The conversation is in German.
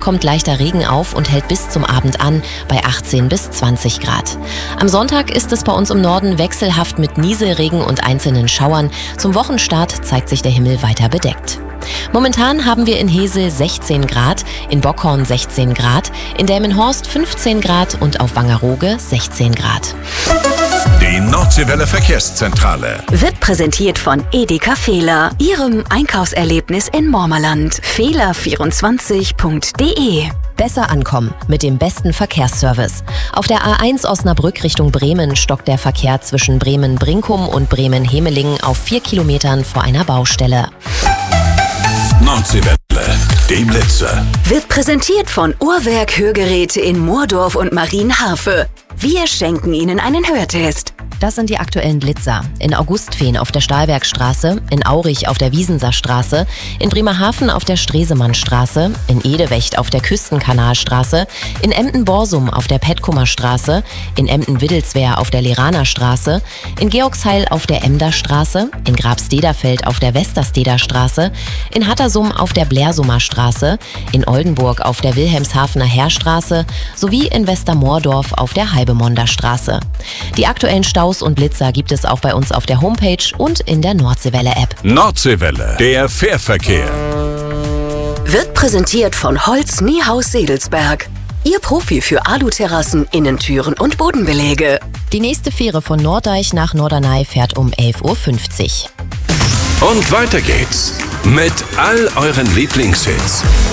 kommt leichter Regen auf und hält bis zum Abend an bei 18 bis 20 Grad. Am Sonntag ist es bei uns im Norden wechselhaft mit Nieselregen und einzelnen Schauern. Zum Wochenstart zeigt sich der Himmel weiter bedeckt. Momentan haben wir in Hesel 16 Grad, in Bockhorn 16 Grad, in Delmenhorst 15 Grad und auf Wangerooge 16 Grad. Die Nordseewelle Verkehrszentrale Wird präsentiert von Edeka Fehler, Ihrem Einkaufserlebnis in Mormerland. Fehler24.de. Besser ankommen mit dem besten Verkehrsservice. Auf der A1 Osnabrück Richtung Bremen stockt der Verkehr zwischen Bremen-Brinkum und Bremen-Hemelingen auf 4 Kilometern vor einer Baustelle. Nordseewelle, die Blitze. Wird präsentiert von Uhrwerk Hörgeräte in Moordorf und Marienhafe. Wir schenken Ihnen einen Hörtest. Das sind die aktuellen Blitzer. In Augustfehn auf der Stahlwerkstraße, in Aurich auf der Wiesenserstraße, in Bremerhaven auf der Stresemannstraße, in Edewecht auf der Küstenkanalstraße, in Emden-Borsum auf der Petkumer-Straße, in Emden-Widdelswehr auf der Leraner-Straße, in Georgsheil auf der Emder-Straße, in Grabstederfeld auf der Westersteder-Straße, in Hattersum auf der Blersumer Straße, in Oldenburg auf der Wilhelmshavener Heerstraße sowie in Westermoordorf auf der Halbemonder Straße. Die aktuellen Staus und Blitzer gibt es auch bei uns auf der Homepage und in der Nordseewelle-App. Nordseewelle, der Fährverkehr. Wird präsentiert von Holz Niehaus Sedelsberg. Ihr Profi für Aluterrassen, Innentüren und Bodenbeläge. Die nächste Fähre von Norddeich nach Norderney fährt um 11:50 Uhr. Und weiter geht's mit all euren Lieblingshits.